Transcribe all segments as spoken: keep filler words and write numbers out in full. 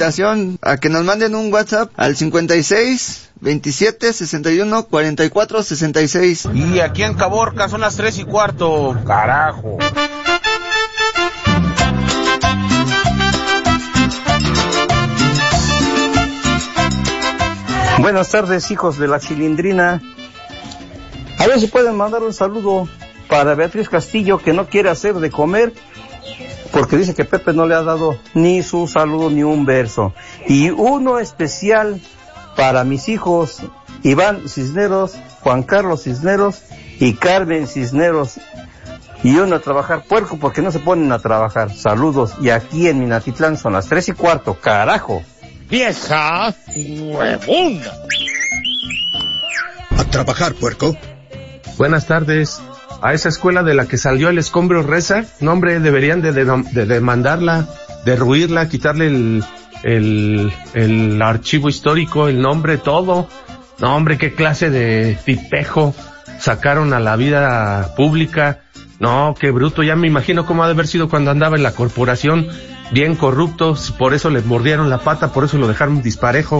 invitación a que nos manden un WhatsApp al cincuenta y seis, veintisiete, sesenta y uno, cuarenta y cuatro, sesenta y seis. Y aquí en Caborca son las tres y cuarto, carajo. Buenas tardes, hijos de la Chilindrina. A ver si pueden mandar un saludo para Beatriz Castillo, que no quiere hacer de comer porque dice que Pepe no le ha dado ni su saludo ni un verso. Y uno especial para mis hijos Iván Cisneros, Juan Carlos Cisneros y Carmen Cisneros. Y uno a trabajar puerco porque no se ponen a trabajar. Saludos. Y aquí en Minatitlán son las tres y cuarto, carajo. ¡Vieja huevona! A trabajar, puerco. Buenas tardes. A esa escuela de la que salió el escombro Reza, no, hombre, deberían de, de, de demandarla, derruirla, quitarle el, el, el archivo histórico, el nombre, todo. No, hombre, qué clase de tipejo sacaron a la vida pública. No, qué bruto. Ya me imagino cómo ha de haber sido cuando andaba en la corporación, bien corruptos, por eso les mordieron la pata, por eso lo dejaron disparejo.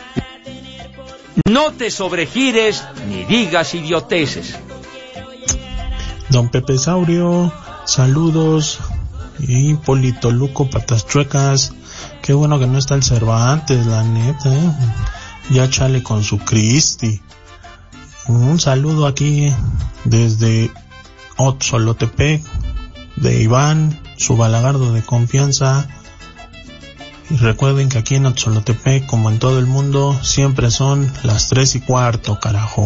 No te sobregires ni digas idioteces. Don Pepe Saurio, saludos. Y Polito Luco, patas chuecas. Qué bueno que no está el Cervantes, la neta, ¿eh? Ya chale con su Cristi. Un saludo aquí desde Otzolotepec, de Iván, su balagardo de confianza. Y recuerden que aquí en Otzolotepec, como en todo el mundo, siempre son las tres y cuarto, carajo.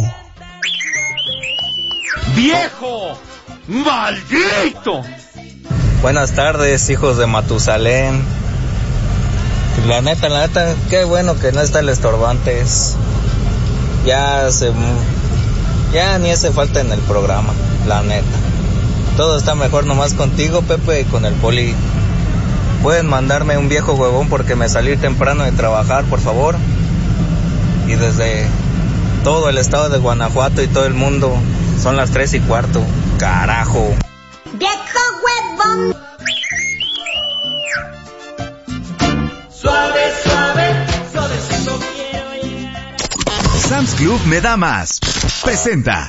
¡Viejo! ¡Maldito! Buenas tardes, hijos de Matusalén. La neta, la neta, qué bueno que no está el Estorbantes. Ya se... Ya ni hace falta en el programa, la neta. Todo está mejor nomás contigo, Pepe, y con el Poli. Pueden mandarme un viejo huevón porque me salí temprano de trabajar, por favor. Y desde todo el estado de Guanajuato y todo el mundo, son las tres y cuarto. ¡Carajo! ¡Viejo huevón! Suave, suave, suavecito quiero llegar. Sam's Club me da más. Presenta.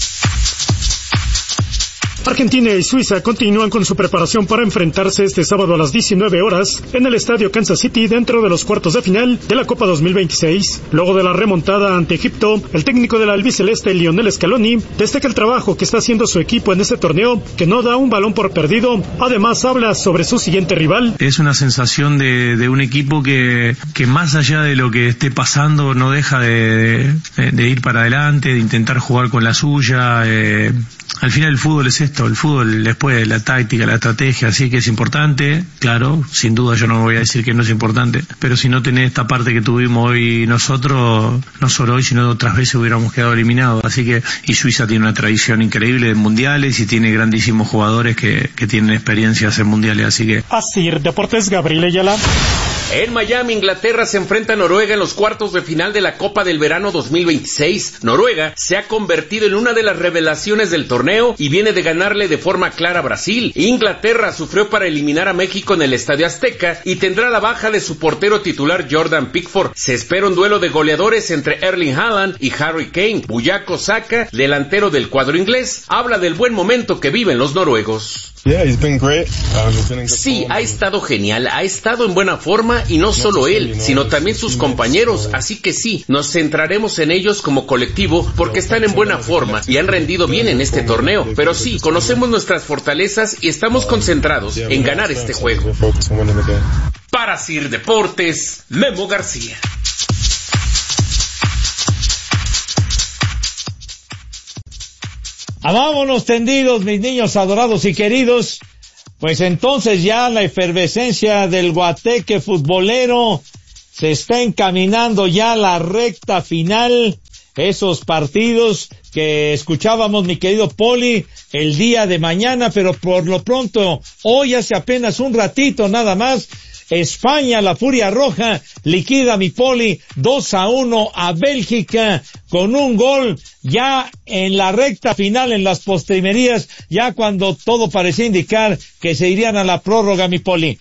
Argentina y Suiza continúan con su preparación para enfrentarse este sábado a las diecinueve horas en el estadio Kansas City dentro de los cuartos de final de la Copa dos mil veintiséis. Luego de la remontada ante Egipto, el técnico del albiceleste Lionel Scaloni destaca el trabajo que está haciendo su equipo en este torneo, que no da un balón por perdido. Además habla sobre su siguiente rival. Es una sensación de, de un equipo que, que más allá de lo que esté pasando no deja de, de, de ir para adelante, de intentar jugar con la suya. Eh, Al final el fútbol es esto, el fútbol después la táctica, la estrategia, así que es importante, claro, sin duda yo no voy a decir que no es importante, pero si no tenés esta parte que tuvimos hoy nosotros, no solo hoy, sino otras veces hubiéramos quedado eliminados, así que, y Suiza tiene una tradición increíble de mundiales y tiene grandísimos jugadores que, que tienen experiencias en mundiales, así que... Asir Deportes, Gabriel Ayala. En Miami, Inglaterra se enfrenta a Noruega en los cuartos de final de la Copa del Verano dos mil veintiséis. Noruega se ha convertido en una de las revelaciones del torneo y viene de ganarle de forma clara a Brasil. Inglaterra sufrió para eliminar a México en el Estadio Azteca y tendrá la baja de su portero titular Jordan Pickford. Se espera un duelo de goleadores entre Erling Haaland y Harry Kane. Bukayo Saka, delantero del cuadro inglés, habla del buen momento que viven los noruegos. Sí, ha estado genial, ha estado en buena forma y no solo él, sino también sus compañeros, así que sí, nos centraremos en ellos como colectivo porque están en buena forma y han rendido bien en este torneo, pero sí, conocemos nuestras fortalezas y estamos concentrados en ganar este juego. Para Sir Deportes, Memo García. Ah, vámonos tendidos, mis niños adorados y queridos. Pues entonces ya la efervescencia del guateque futbolero se está encaminando ya a la recta final. Esos partidos que escuchábamos, mi querido Poli, el día de mañana, pero por lo pronto, hoy hace apenas un ratito nada más, España, la Furia Roja, liquida, mi Poli, dos a uno a Bélgica, con un gol ya en la recta final, en las postrimerías, ya cuando todo parecía indicar que se irían a la prórroga, mi Poli.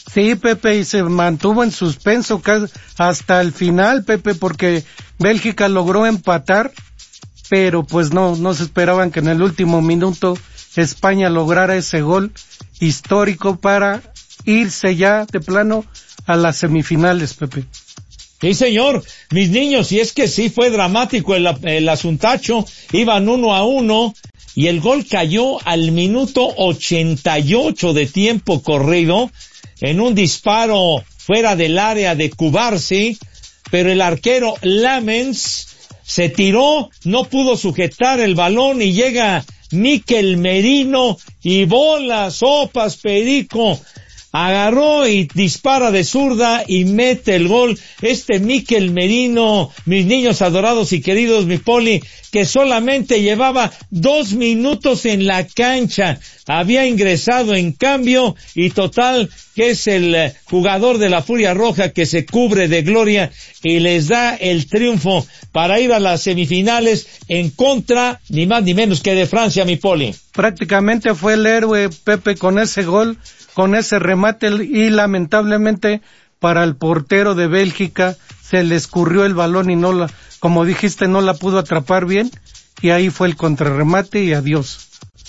Sí, Pepe, y se mantuvo en suspenso hasta el final, Pepe, porque Bélgica logró empatar, pero pues no, no se esperaban que en el último minuto España lograra ese gol histórico para irse ya de plano a las semifinales, Pepe. Sí, señor, mis niños, y es que sí fue dramático el, el asuntacho, iban uno a uno, y el gol cayó al minuto ochenta y ocho de tiempo corrido, en un disparo fuera del área de Cubarsí, pero el arquero Lamens se tiró, no pudo sujetar el balón y llega Mikel Merino y bola, sopas, perico, agarró y dispara de zurda y mete el gol. Este Mikel Merino, mis niños adorados y queridos, mi Poli, que solamente llevaba dos minutos en la cancha, había ingresado en cambio y total que es el jugador de la Furia Roja que se cubre de gloria y les da el triunfo para ir a las semifinales en contra ni más ni menos que de Francia, mi Poli. Prácticamente fue el héroe, Pepe, con ese gol, con ese remate, y lamentablemente para el portero de Bélgica se le escurrió el balón y no la, como dijiste, no la pudo atrapar bien, y ahí fue el contrarremate y adiós.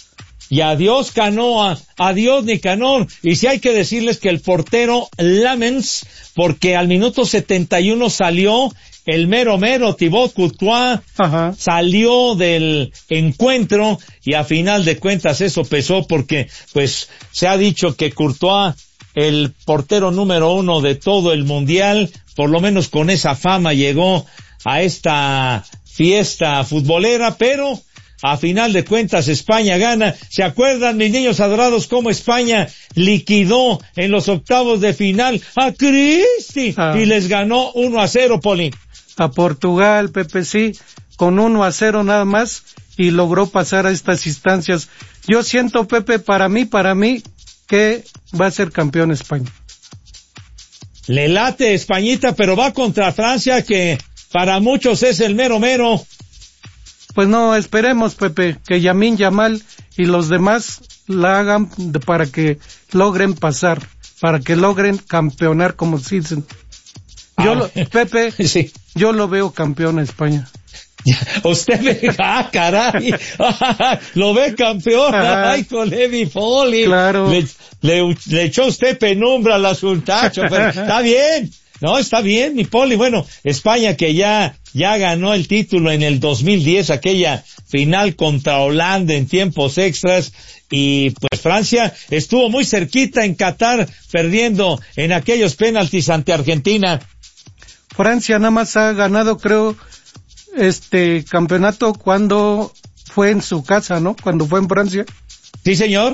Y adiós Canoa, adiós Nicanor, y si hay que decirles que el portero Lamens, porque al minuto setenta y uno salió el mero mero Thibaut Courtois, Ajá. salió del encuentro y a final de cuentas eso pesó porque pues se ha dicho que Courtois, el portero número uno de todo el mundial, por lo menos con esa fama llegó a esta fiesta futbolera, pero a final de cuentas España gana. ¿Se acuerdan, mis niños adorados, cómo España liquidó en los octavos de final a Cristi ah. y les ganó uno a cero, Poli? A Portugal, Pepe, sí, con uno a cero nada más, y logró pasar a estas instancias. Yo siento, Pepe, para mí, para mí, que va a ser campeón España. Le late Españita, pero va contra Francia, que para muchos es el mero mero. Pues no, esperemos, Pepe, que Yamin Yamal y los demás la hagan de, para que logren pasar, para que logren campeonar, como se dicen. Yo, ah, lo, Pepe, sí. yo lo veo campeón a España. Usted ve, ah, caray, lo ve campeón, Ajá. ay, con Levi Poli. Claro. Le, le, le echó usted penumbra al asuntacho, pero está bien. No, está bien, mi Poli. Bueno, España que ya, ya ganó el título en el dos mil diez, aquella final contra Holanda en tiempos extras, y pues Francia estuvo muy cerquita en Qatar, perdiendo en aquellos penaltis ante Argentina. Francia nada más ha ganado, creo, este campeonato cuando fue en su casa, ¿no? Cuando fue en Francia. Sí, señor.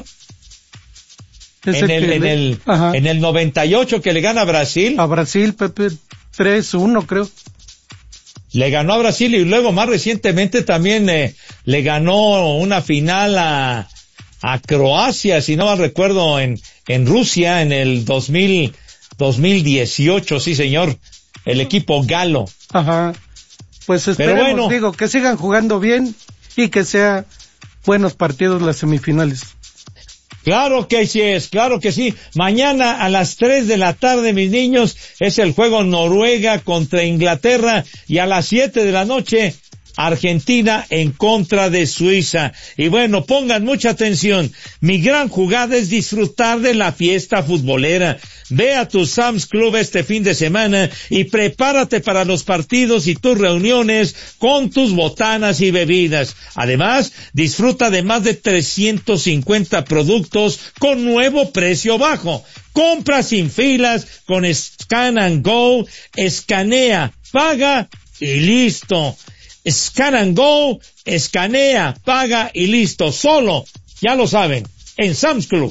En el, en, el, en el noventa y ocho que le gana a Brasil. A Brasil, Pepe, tres uno creo. Le ganó a Brasil y luego más recientemente también eh, le ganó una final a, a Croacia, si no mal recuerdo, en, en Rusia en el dos mil, dos mil dieciocho, sí señor, el equipo galo. Ajá. Pues esperemos, bueno, digo, que sigan jugando bien y que sea buenos partidos las semifinales. Claro que sí es, claro que sí. Mañana a las tres de la tarde, mis niños, es el juego Noruega contra Inglaterra, y a las siete de la noche Argentina en contra de Suiza. Y bueno, pongan mucha atención. Mi gran jugada es disfrutar de la fiesta futbolera. Ve a tu Sam's Club este fin de semana y prepárate para los partidos y tus reuniones con tus botanas y bebidas. Además, disfruta de más de trescientos cincuenta productos con nuevo precio bajo. Compra sin filas con Scan and Go. Escanea, paga y listo. Scan and Go, escanea, paga y listo. Solo, ya lo saben, en Sam's Club.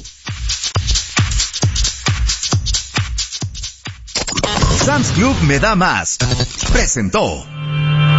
Sam's Club me da más. Presentó.